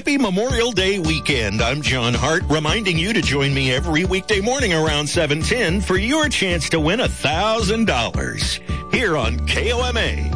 Happy Memorial Day weekend. I'm John Hart, reminding you to join me every weekday morning around 7:10 for your chance to win $1,000 here on KOMA.